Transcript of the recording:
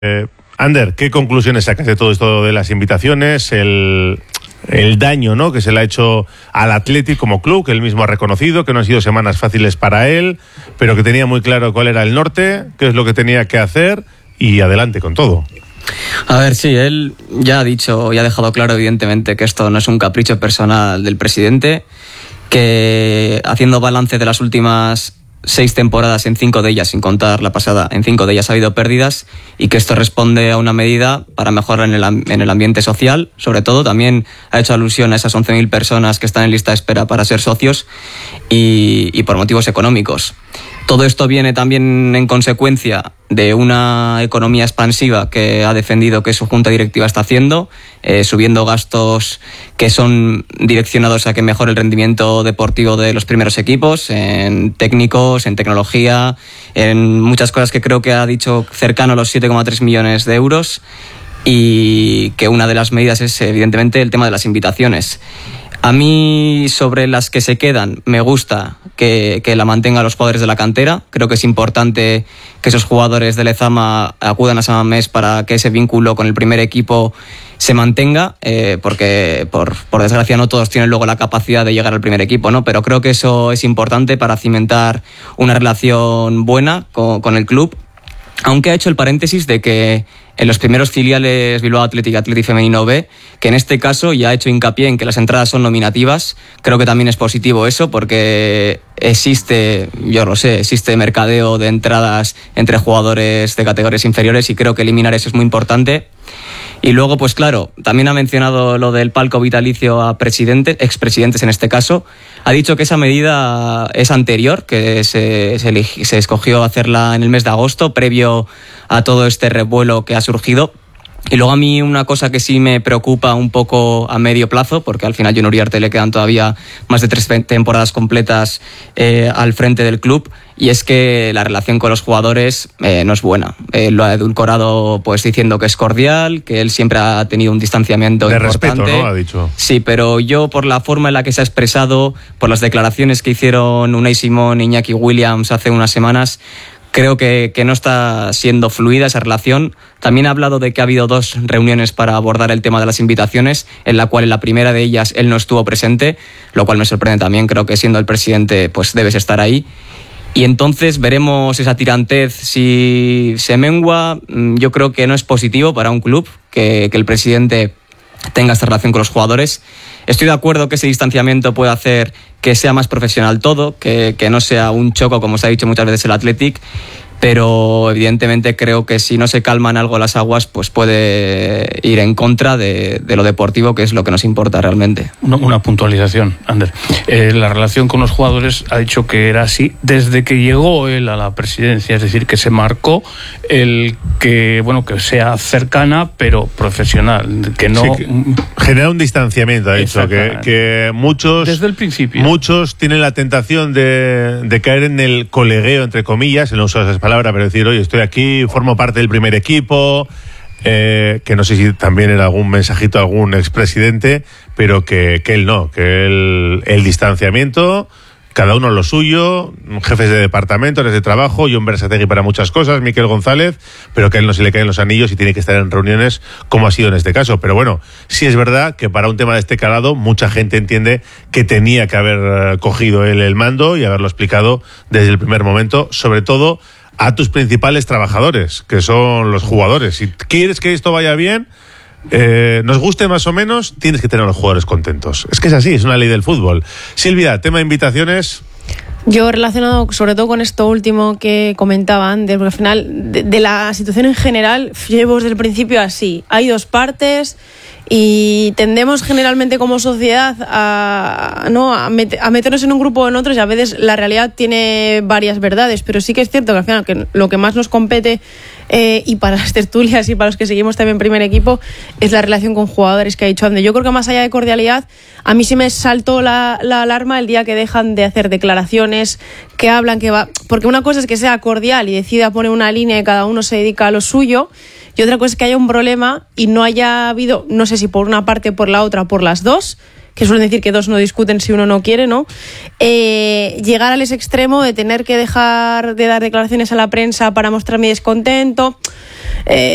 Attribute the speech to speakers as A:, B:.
A: Ander, ¿qué conclusiones sacas de todo esto de las invitaciones, el daño, ¿no?, que se le ha hecho al Athletic como club, que él mismo ha reconocido que no han sido semanas fáciles para él, pero que tenía muy claro cuál era el norte, qué es lo que tenía que hacer y adelante con todo?
B: A ver, sí, él ya ha dicho y ha dejado claro evidentemente que esto no es un capricho personal del presidente, que haciendo balance de las últimas 6 temporadas, en 5 de ellas, sin contar la pasada, en 5 de ellas ha habido pérdidas, y que esto responde a una medida para mejorar en el ambiente social. Sobre todo también ha hecho alusión a esas 11.000 personas que están en lista de espera para ser socios y por motivos económicos. Todo esto viene también en consecuencia de una economía expansiva que ha defendido que su junta directiva está haciendo, subiendo gastos que son direccionados a que mejore el rendimiento deportivo de los primeros equipos, en técnicos, en tecnología, en muchas cosas que creo que ha dicho cercano a los 7,3 millones de euros, y que una de las medidas es evidentemente el tema de las invitaciones. A mí, sobre las que se quedan, me gusta que la mantengan los jugadores de la cantera. Creo que es importante que esos jugadores de Lezama acudan a San Mamés para que ese vínculo con el primer equipo se mantenga, porque por desgracia no todos tienen luego la capacidad de llegar al primer equipo, ¿no? Pero creo que eso es importante para cimentar una relación buena con el club. Aunque ha hecho el paréntesis de que en los primeros filiales Bilbao Athletic y Athletic Femenino B, que en este caso ya ha hecho hincapié en que las entradas son nominativas. Creo que también es positivo eso, porque existe mercadeo de entradas entre jugadores de categorías inferiores, y creo que eliminar eso es muy importante. Y luego, pues claro, también ha mencionado lo del palco vitalicio a expresidentes en este caso. Ha dicho que esa medida es anterior, que se escogió hacerla en el mes de agosto, previo a todo este revuelo que ha surgido. Y luego a mí una cosa que sí me preocupa un poco a medio plazo, porque al final a Jon Uriarte le quedan todavía más de 3 temporadas completas al frente del club, y es que la relación con los jugadores no es buena. Lo ha edulcorado pues diciendo que es cordial, que él siempre ha tenido un distanciamiento de importante.
A: Respeto, ¿no?, ha dicho.
B: Sí, pero yo, por la forma en la que se ha expresado, por las declaraciones que hicieron Unai Simón e Iñaki Williams hace unas semanas, creo que no está siendo fluida esa relación. También ha hablado de que ha habido 2 reuniones para abordar el tema de las invitaciones, en la cual en la primera de ellas él no estuvo presente, lo cual me sorprende también. Creo que siendo el presidente pues debes estar ahí. Y entonces veremos esa tirantez si se mengua. Yo creo que no es positivo para un club que el presidente tenga esta relación con los jugadores. Estoy de acuerdo que ese distanciamiento puede hacer que sea más profesional todo, que no sea un choco, como se ha dicho muchas veces el Athletic, pero evidentemente creo que si no se calman algo las aguas, pues puede ir en contra de lo deportivo, que es lo que nos importa realmente.
C: Una puntualización, Ander. La relación con los jugadores ha dicho que era así desde que llegó él a la presidencia, es decir, que se marcó el que sea cercana pero profesional, que no...
A: Sí, que genera un distanciamiento, ha dicho, que muchos...
C: Desde el principio.
A: Muchos tienen la tentación de caer en el colegueo, entre comillas, no uso esas palabras, pero decir, oye, estoy aquí, formo parte del primer equipo, que no sé si también era algún mensajito a algún expresidente, pero que él no, que el distanciamiento, cada uno lo suyo, jefes de departamento, áreas de trabajo, Jon Berasategui para muchas cosas, Miquel González, pero que a él no se le caen los anillos y tiene que estar en reuniones como ha sido en este caso. Pero bueno, sí es verdad que para un tema de este calado mucha gente entiende que tenía que haber cogido él el mando y haberlo explicado desde el primer momento, sobre todo a tus principales trabajadores, que son los jugadores. Si quieres que esto vaya bien, nos guste más o menos, tienes que tener a los jugadores contentos. Es que es así, es una ley del fútbol. Silvia, tema de invitaciones.
D: Yo, relacionado sobre todo con esto último que comentaban, porque al final de la situación en general, llevo desde el principio así. Hay 2 partes y tendemos generalmente como sociedad a meternos en un grupo o en otros, y a veces la realidad tiene varias verdades, pero sí que es cierto que al final que lo que más nos compete, y para las tertulias y para los que seguimos también primer equipo, es la relación con jugadores, que ha dicho Ander. Yo creo que más allá de cordialidad, a mí sí me saltó la alarma el día que dejan de hacer declaraciones, que hablan, porque una cosa es que sea cordial y decida poner una línea y cada uno se dedica a lo suyo, y otra cosa es que haya un problema y no haya habido, no sé si por una parte, por la otra, por las dos, que suelen decir que 2 no discuten si uno no quiere, ¿no? Llegar al extremo de tener que dejar de dar declaraciones a la prensa para mostrar mi descontento.